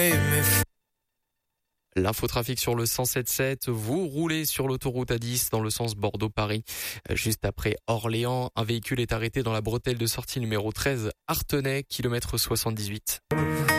L'infotrafic sur le 107.7, vous roulez sur l'autoroute A10 dans le sens Bordeaux-Paris. Juste après Orléans, un véhicule est arrêté dans la bretelle de sortie numéro 13 Artenay, kilomètre 78.